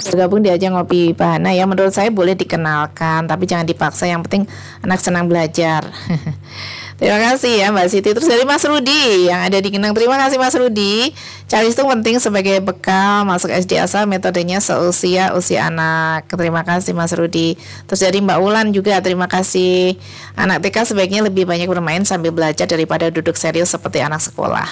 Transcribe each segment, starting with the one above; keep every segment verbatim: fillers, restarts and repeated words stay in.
Gabung diajak ngopi Bahana ya, menurut saya boleh dikenalkan tapi jangan dipaksa, yang penting anak senang belajar. Terima kasih ya Mbak Siti. Terus dari Mas Rudi yang ada di Genang, terima kasih Mas Rudi. Calistung penting sebagai bekal masuk S D asal metodenya seusia usia anak. Terima kasih Mas Rudi. Terus dari Mbak Ulan juga terima kasih. Anak T K sebaiknya lebih banyak bermain sambil belajar daripada duduk serius seperti anak sekolah.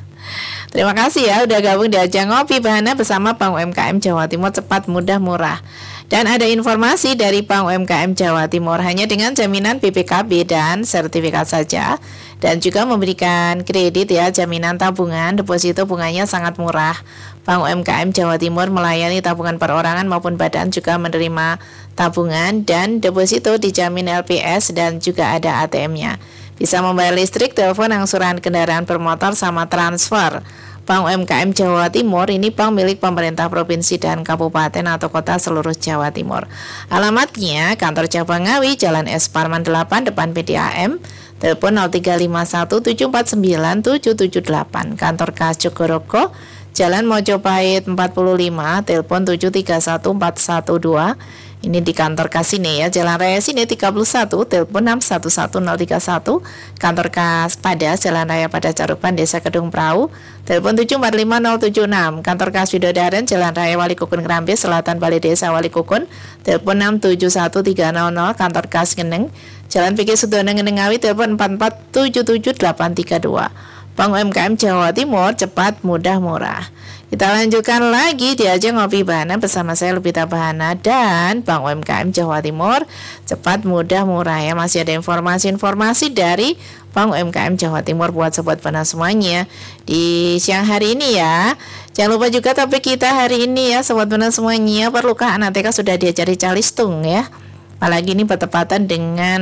Terima kasih ya udah gabung diajak ngopi Bahana bersama Bank U M K M Jawa Timur, cepat, mudah, murah. Dan ada informasi dari Bank U M K M Jawa Timur hanya dengan jaminan B P K B dan sertifikat saja, dan juga memberikan kredit ya, jaminan tabungan, deposito bunganya sangat murah. Bank U M K M Jawa Timur melayani tabungan perorangan maupun badan, juga menerima tabungan dan deposito dijamin L P S dan juga ada A T M-nya. Bisa membayar listrik, telepon, angsuran kendaraan bermotor sama transfer. Bank U M K M Jawa Timur ini bank milik pemerintah provinsi dan kabupaten atau kota seluruh Jawa Timur. Alamatnya kantor cabang Ngawi, Jalan S Parman delapan depan P D A M. Telepon nol tiga lima satu tujuh empat sembilan tujuh tujuh delapan. Kantor Kas Jogoroko, Jalan Mojopahit empat puluh lima, telepon tujuh tiga satu empat satu dua. Ini di kantor Kasine ya, Jalan Raya Sine tiga puluh satu, telepon enam satu satu nol tiga satu. Kantor Kas Padas, Jalan Raya Pada Carupan, Desa Kedung Prau, telepon tujuh empat lima nol tujuh enam. Kantor Kas Widodaren, Jalan Raya Wali Kukun Kerambe Selatan, Balai Desa Wali Kukun, telepon enam tujuh satu tiga nol nol. Kantor Kas Geneng, Jalan P K Sudono Geneng Ngawi, telepon empat empat tujuh tujuh delapan tiga dua. Bank U M K M Jawa Timur, cepat, mudah, murah. Kita lanjutkan lagi diajak ngopi Bahana bersama saya Lupita Bahana dan Bank U M K M Jawa Timur, cepat, mudah, murah ya. Masih ada informasi-informasi dari Bank U M K M Jawa Timur buat sobat Bahana semuanya di siang hari ini ya. Jangan lupa juga topik kita hari ini ya sobat Bahana semuanya, perlukah anak T K sudah diajari calistung ya. Apalagi ini bertepatan dengan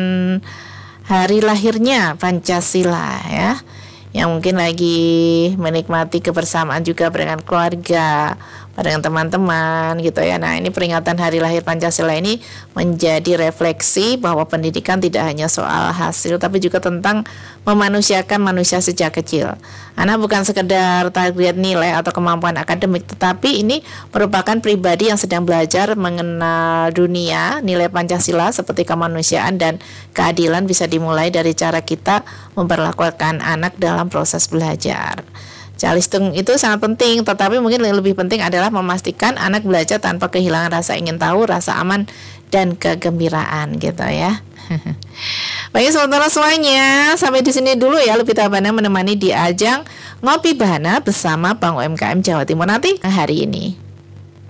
hari lahirnya Pancasila ya, yang mungkin lagi menikmati kebersamaan juga dengan keluarga, dengan teman-teman gitu ya. Nah, ini peringatan hari lahir Pancasila ini menjadi refleksi bahwa pendidikan tidak hanya soal hasil tapi juga tentang memanusiakan manusia sejak kecil. Anak bukan sekedar target nilai atau kemampuan akademik, tetapi ini merupakan pribadi yang sedang belajar mengenal dunia. Nilai Pancasila seperti kemanusiaan dan keadilan bisa dimulai dari cara kita memperlakukan anak dalam proses belajar. Calistung itu sangat penting, tetapi mungkin yang lebih penting adalah memastikan anak belajar tanpa kehilangan rasa ingin tahu, rasa aman, dan kegembiraan gitu ya. Baik saudara semuanya, sampai di sini dulu ya Lupita Bahana menemani di ajang ngopi Bahana bersama Bank U M K M Jawa Timur nanti hari ini.